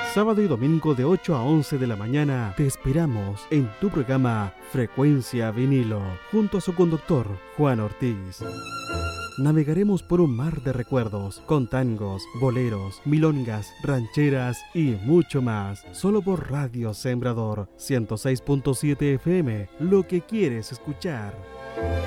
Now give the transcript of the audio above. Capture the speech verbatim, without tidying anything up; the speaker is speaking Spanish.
Sábado y domingo de ocho a once de la mañana te esperamos en tu programa Frecuencia Vinilo, junto a su conductor Juan Ortiz. Navegaremos por un mar de recuerdos, con tangos, boleros, milongas, rancheras y mucho más. Solo por Radio Sembrador ciento seis punto siete F M, lo que quieres escuchar.